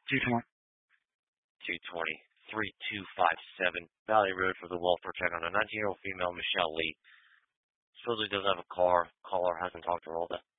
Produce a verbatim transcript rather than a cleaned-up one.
two twenty. two twenty, three two five seven Valley Road for the welfare check on a nineteen-year-old female, Michelle Lee. Supposedly doesn't have a car. Caller hasn't talked to her all day.